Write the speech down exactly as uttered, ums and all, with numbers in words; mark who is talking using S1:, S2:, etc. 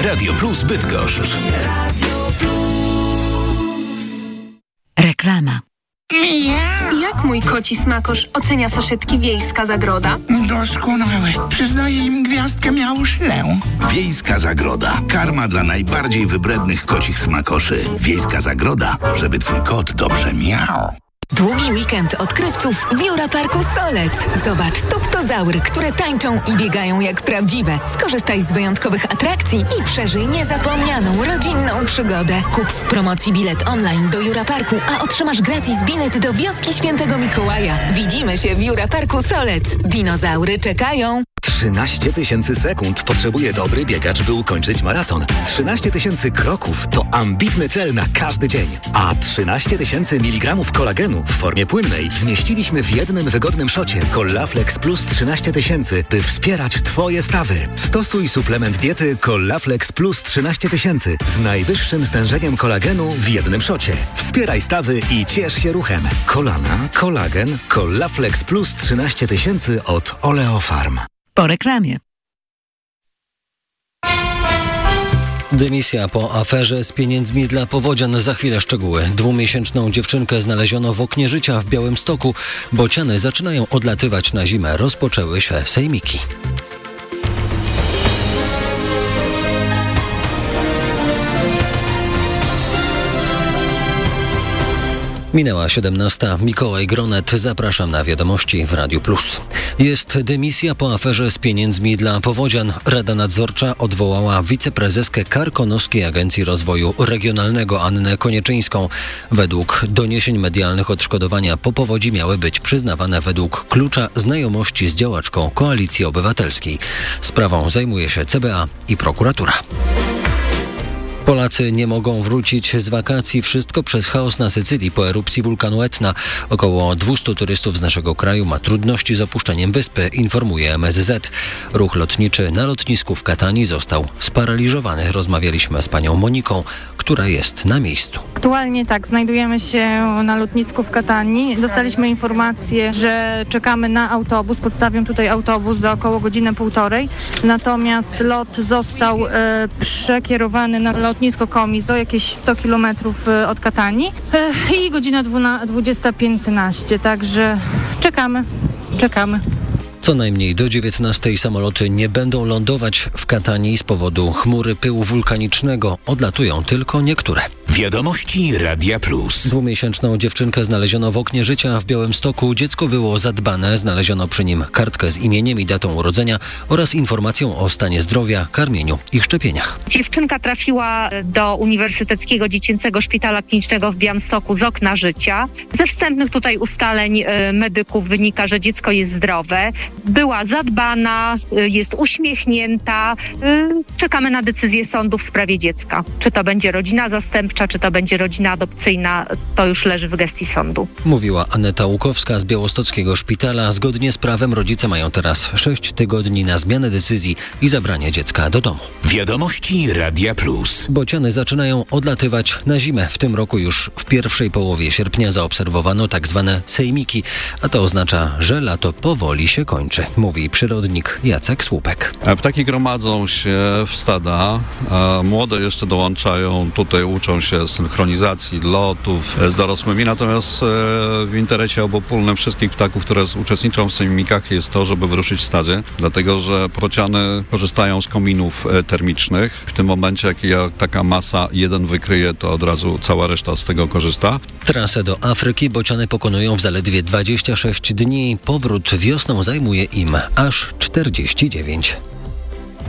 S1: Radio Plus Bydgoszcz.
S2: Radio Plus.
S3: Reklama.
S4: Jak mój koci smakosz ocenia saszetki Wiejska Zagroda?
S5: Doskonałe. Przyznaję im gwiazdkę miałuszlę.
S6: Wiejska Zagroda. Karma dla najbardziej wybrednych kocich smakoszy. Wiejska Zagroda, żeby twój kot dobrze miał.
S3: Długi weekend odkrywców w Juraparku Solec. Zobacz tuptozaury, które tańczą i biegają jak prawdziwe. Skorzystaj z wyjątkowych atrakcji i przeżyj niezapomnianą rodzinną przygodę. Kup w promocji bilet online do Juraparku, a otrzymasz gratis bilet do wioski Świętego Mikołaja. Widzimy się w Juraparku Solec. Dinozaury czekają.
S7: trzynaście tysięcy sekund potrzebuje dobry biegacz, by ukończyć maraton. trzynaście tysięcy kroków to ambitny cel na każdy dzień. A trzynaście tysięcy miligramów kolagenu w formie płynnej zmieściliśmy w jednym wygodnym szocie Collaflex Plus trzynaście tysięcy, by wspierać Twoje stawy. Stosuj suplement diety Collaflex Plus trzynaście tysięcy z najwyższym stężeniem kolagenu w jednym szocie. Wspieraj stawy i ciesz się ruchem. Kolana, kolagen, Collaflex Plus trzynaście tysięcy od Oleofarm.
S3: Po reklamie.
S8: Dymisja po aferze z pieniędzmi dla powodzian. Za chwilę szczegóły. Dwumiesięczną dziewczynkę znaleziono w oknie życia w Białymstoku. Bociany zaczynają odlatywać na zimę. Rozpoczęły się sejmiki. Minęła siedemnasta. Mikołaj Gronet. Zapraszam na wiadomości w Radiu Plus. Jest dymisja po aferze z pieniędzmi dla powodzian. Rada Nadzorcza odwołała wiceprezeskę Karkonoskiej Agencji Rozwoju Regionalnego Annę Konieczyńską. Według doniesień medialnych odszkodowania po powodzi miały być przyznawane według klucza znajomości z działaczką Koalicji Obywatelskiej. Sprawą zajmuje się C B A i prokuratura. Polacy nie mogą wrócić z wakacji. Wszystko przez chaos na Sycylii po erupcji wulkanu Etna. Około dwieście turystów z naszego kraju ma trudności z opuszczeniem wyspy, informuje M S Z. Ruch lotniczy na lotnisku w Katanii został sparaliżowany. Rozmawialiśmy z panią Moniką, która jest na miejscu.
S9: Aktualnie tak, znajdujemy się na lotnisku w Katanii. Dostaliśmy informację, że czekamy na autobus. Podstawią tutaj autobus za około godzinę półtorej. Natomiast lot został e, przekierowany na lot lotnisko Komizo, jakieś sto kilometrów od Katanii i godzina dwudziesta piętnaście, także czekamy, czekamy.
S8: Co najmniej do dziewiętnastej samoloty nie będą lądować w Katanii z powodu chmury pyłu wulkanicznego. Odlatują tylko niektóre.
S1: Wiadomości Radia Plus.
S8: Dwumiesięczną dziewczynkę znaleziono w oknie życia w Białymstoku. Dziecko było zadbane. Znaleziono przy nim kartkę z imieniem i datą urodzenia oraz informacją o stanie zdrowia, karmieniu i szczepieniach.
S10: Dziewczynka trafiła do Uniwersyteckiego Dziecięcego Szpitala Klinicznego w Białymstoku z okna życia. Ze wstępnych tutaj ustaleń medyków wynika, że dziecko jest zdrowe. Była zadbana, jest uśmiechnięta. Czekamy na decyzję sądu w sprawie dziecka. Czy to będzie rodzina zastępcza, czy to będzie rodzina adopcyjna, to już leży w gestii sądu.
S8: Mówiła Aneta Łukowska z Białostockiego Szpitala. Zgodnie z prawem rodzice mają teraz sześć tygodni na zmianę decyzji i zabranie dziecka do domu.
S1: Wiadomości Radia Plus.
S8: Bociany zaczynają odlatywać na zimę. W tym roku już w pierwszej połowie sierpnia zaobserwowano tak zwane sejmiki, a to oznacza, że lato powoli się kończy, mówi przyrodnik Jacek Słupek.
S11: Ptaki gromadzą się w stada, a młode jeszcze dołączają, tutaj uczą się synchronizacji lotów z dorosłymi, natomiast w interesie obopólnym wszystkich ptaków, które uczestniczą w sejmikach, jest to, żeby wyruszyć w stadzie, dlatego że bociany korzystają z kominów termicznych. W tym momencie, jak taka masa jeden wykryje, to od razu cała reszta z tego korzysta.
S8: Trasę do Afryki bociany pokonują w zaledwie dwadzieścia sześć dni. Powrót wiosną zajmuje im aż czterdzieści dziewięć.